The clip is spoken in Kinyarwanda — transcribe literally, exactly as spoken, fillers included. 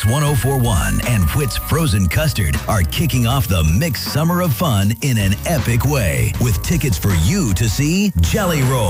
Mix one oh four point one and Whit's Frozen Custard are kicking off the Mix Summer of Fun in an epic way with tickets for you to see Jelly Roll.